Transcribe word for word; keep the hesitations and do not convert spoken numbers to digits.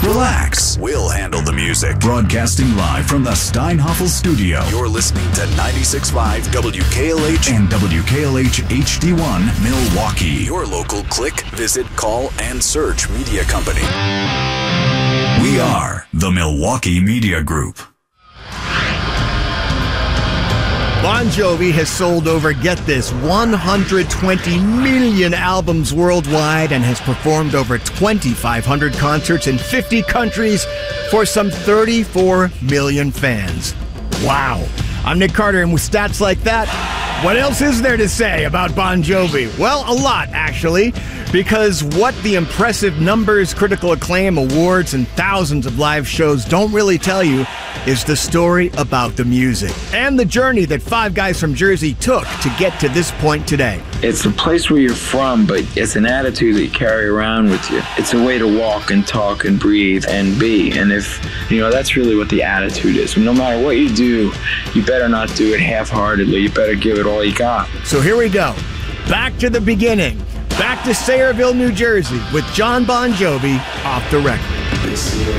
relax. We'll handle the music. Broadcasting live from the Steinhoffel studio. You're listening to ninety-six point five W K L H and W K L H H D one Milwaukee. Your local click, visit, call, and search media company. We are the Milwaukee Media Group. Bon Jovi has sold over, get this, one hundred twenty million albums worldwide and has performed over twenty-five hundred concerts in fifty countries for some thirty-four million fans. Wow. I'm Nick Carter, and with stats like that, what else is there to say about Bon Jovi? Well, a lot, actually, because what the impressive numbers, critical acclaim, awards, and thousands of live shows don't really tell you is the story about the music and the journey that five guys from Jersey took to get to this point today. It's the place where you're from, but it's an attitude that you carry around with you. It's a way to walk and talk and breathe and be. And if, you know, that's really what the attitude is. No matter what you do, you better not do it half-heartedly. You better give it all you got. So here we go. Back to the beginning. Back to Sayreville, New Jersey with John Bon Jovi off the record.